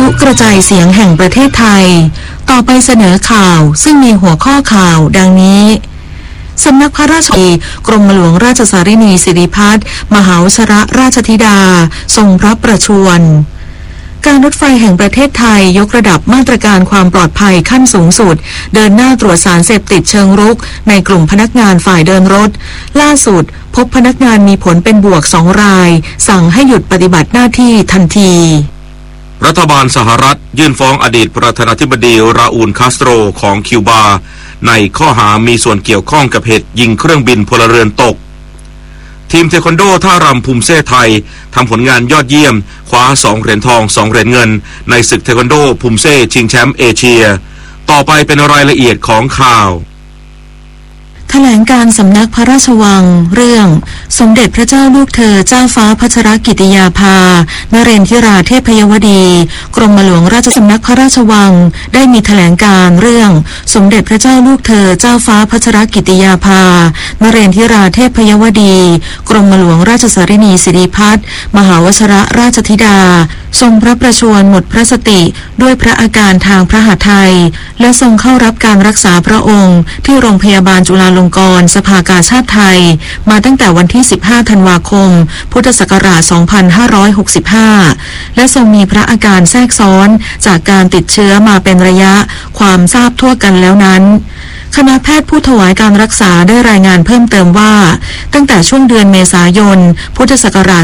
ยุกระจายเสียงแห่งประเทศไทยต่อไปเสนอข่าวซึ่งมีหัวข้อข่าวดังนี้สำนักพระราชวังกรมหลวงราชสารินีสิริพัฒน์มหาวชรราชธิดาทรงพระประชวรการรถไฟแห่งประเทศไทยยกระดับมาตรการความปลอดภัยขั้นสูงสุดเดินหน้าตรวจสารเสพติดเชิงรุกในกลุ่มพนักงานฝ่ายเดินรถล่าสุดพบพนักงานมีผลเป็นบวก2 รายสั่งให้หยุดปฏิบัติหน้าที่ทันทีรัฐบาลสหรัฐยื่นฟ้องอดีตประธานาธิบดีราอูลคาสโตรของคิวบาในข้อหามีส่วนเกี่ยวข้องกับเหตุยิงเครื่องบินพลเรือนตกทีมเทควันโดท่ารำภูมิเซ่ไทยทำผลงานยอดเยี่ยมคว้า2 เหรียญทอง2 เหรียญเงินในศึกเทควันโดภูมิเซ่ชิงแชมป์เอเชียต่อไปเป็นรายละเอียดของข่าวแถลงการสำนักพระราชวังเรื่องสมเด็จพระเจ้าลูกเธอเจ้าฟ้าพัชรกิติยาภานเรนทิราเทพยวดีกรมหลวงราชสำนักพระราชวังได้มีแถลงการเรื่องสมเด็จพระเจ้าลูกเธอเจ้าฟ้าพัชรกิติยาภานเรนทิราเทพยวดีกรมหลวงราชสารินีสิริพัฒน์มหาวชรราชธิดาทรงพระประชวรหมดพระสติด้วยพระอาการทางพระหฤทัยและทรงเข้ารับการรักษาพระองค์ที่โรงพยาบาลจุฬาลงกรณ์สภากาชาดไทยมาตั้งแต่วันที่15 ธันวาคมพุทธศักราช 2565 และทรงมีพระอาการแทรกซ้อนจากการติดเชื้อมาเป็นระยะความทราบทั่วกันแล้วนั้นคณะแพทย์ผู้ถวายการรักษาได้รายงานเพิ่มเติมว่าตั้งแต่ช่วงเดือนเมษายนพุทธศักราช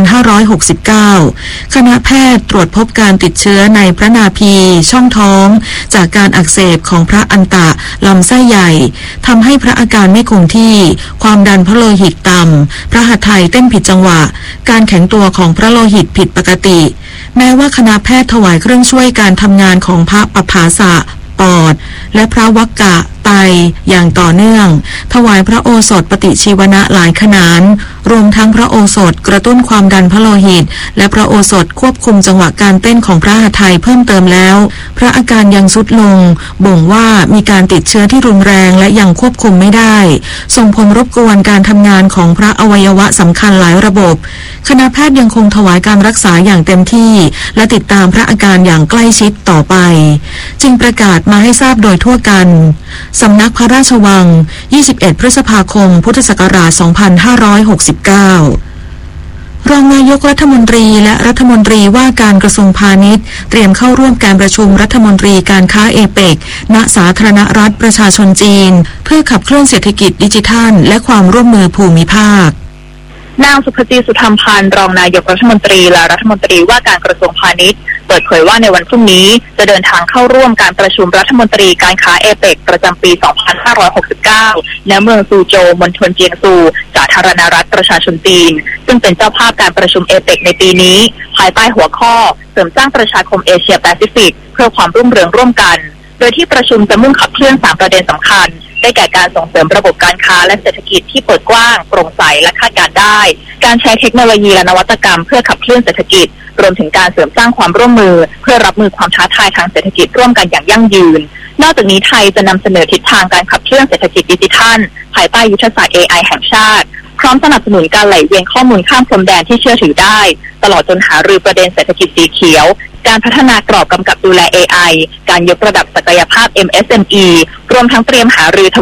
2569 คณะแพทย์ตรวจพบการติดเชื้อในพระนาภีช่องท้องจากการอักเสบของพระอันตะลำไส้ใหญ่ทำให้พระอาการไม่คงที่ความดันพระโลหิตต่ำพระหัตถ์ไทยเต้นผิดจังหวะการแข็งตัวของพระโลหิตผิดปกติแม้ว่าคณะแพทย์ถวายเครื่องช่วยการทำงานของพระปภาสะปอดและพระวักกะไตอย่างต่อเนื่องถวายพระโอสถปฏิชีวนะหลายขนานรวมทั้งพระโอสถกระตุ้นความดันพระโลหิตและพระโอสถควบคุมจังหวะการเต้นของพระหัตถ์ไทยเพิ่มเติมแล้วพระอาการยังทรุดลงบ่งว่ามีการติดเชื้อที่รุนแรงและยังควบคุมไม่ได้ส่งผลรบกวนการทำงานของพระอวัยวะสำคัญหลายระบบคณะแพทย์ยังคงถวายการรักษาอย่างเต็มที่และติดตามพระอาการอย่างใกล้ชิดต่อไปจึงประกาศมาให้ทราบโดยทั่วกันสำนักพระราชวัง21 พฤษภาคมพุทธศักราช 2569 รองนายกรัฐมนตรีและรัฐมนตรีว่าการกระทรวงพาณิชย์เตรียมเข้าร่วมการประชุมรัฐมนตรีการค้าเอเปกณสาธารณรัฐประชาชนจีนเพื่อขับเคลื่อนเศรษฐกิจดิจิทัลและความร่วมมือภูมิภาคนางสุภจีสุธรรมพันธ์รองนายกรัฐมนตรีและรัฐมนตรีว่าการกระทรวงพาณิชย์เปิดเผยว่าในวันพรุ่งนี้จะเดินทางเข้าร่วมการประชุมรัฐมนตรีการค้าเอเปกประจำปี 2569 ณ เมืองซูโจวมณฑลเจียงซูสาธารณรัฐประชาชนจีนซึ่งเป็นเจ้าภาพการประชุมเอเปกในปีนี้ภายใต้หัวข้อเสริมสร้างประชาคมเอเชียแปซิฟิกเพื่อความรุ่งเรืองร่วมกันโดยที่ประชุมจะมุ่งขับเคลื่อน3 ประเด็นสำคัญได้แก่การส่งเสริมระบบการค้าและเศรษฐกิจที่เปิดกว้างโปร่งใสและคาดการณ์ได้การใช้เทคโนโลยีและนวัตกรรมเพื่อขับเคลื่อนเศรษฐกิจรวมถึงการเสริมสร้างความร่วมมือเพื่อรับมือความท้าทายทางเศรษฐกิจร่วมกันอย่างยั่งยืนนอกจากนี้ไทยจะนำเสนอทิศทางการขับเคลื่อนเศรษฐกิจดิจิทัลภายใต้ยุทธศาสตร์ AI แห่งชาติพร้อมสนับสนุนการไหลเวียนข้อมูลข้ามพรมแดนที่เชื่อถือได้ตลอดจนหารือประเด็นเศรษฐกิจสีเขียวการพัฒนากรอบกำกับดูแล AI การยกระดับศักยภาพ MSME รวมทั้งเตรียมหารือ